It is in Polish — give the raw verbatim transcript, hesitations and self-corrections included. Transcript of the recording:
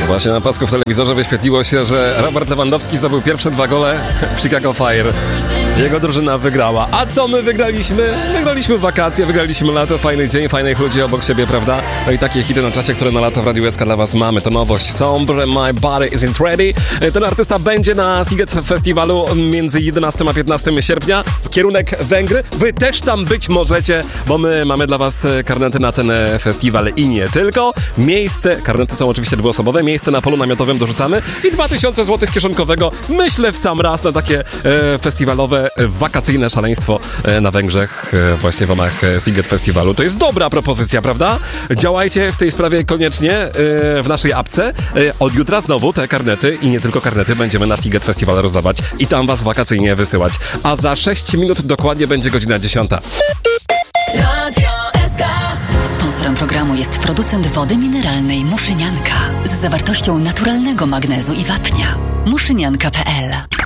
Właśnie na pasku w telewizorze wyświetliło się, że Robert Lewandowski zdobył pierwsze dwa gole w Chicago Fire. Jego drużyna wygrała. A co my wygraliśmy? Wygraliśmy wakacje, wygraliśmy lato, fajny dzień, fajnych ludzi obok siebie, prawda? No i takie hity na czasie, które na lato w Radiu S K dla was mamy. To nowość. Sombre, My Body Isn't Ready. Ten artysta będzie na Sziget Festiwalu między jedenastego a piętnastego sierpnia. Kierunek Węgry. Wy też tam być możecie, bo my mamy dla was karnety na ten festiwal i nie tylko. Miejsce, karnety są oczywiście dwuosobowe, miejsce na polu namiotowym dorzucamy i dwa tysiące złotych kieszonkowego, myślę, w sam raz na takie e, festiwalowe, e, wakacyjne szaleństwo e, na Węgrzech, e, właśnie w ramach e, Sziget Festiwalu. To jest dobra propozycja, prawda? Działajcie w tej sprawie koniecznie e, w naszej apce. E, od jutra znowu te karnety i nie tylko karnety będziemy na Sziget Festival rozdawać i tam was wakacyjnie wysyłać. A za sześć minut dokładnie będzie godzina dziesiąta. Radio S K. Sponsorem programu jest producent wody mineralnej Muszynianka z zawartością naturalnego magnezu i wapnia. muszynianka kropka p l